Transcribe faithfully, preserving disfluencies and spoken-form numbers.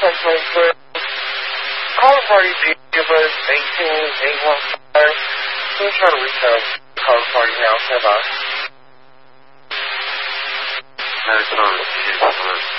someplace good. Caller party Gibbers eighteen eight one five. Please try to reach out to the caller party now. Stand by. Medical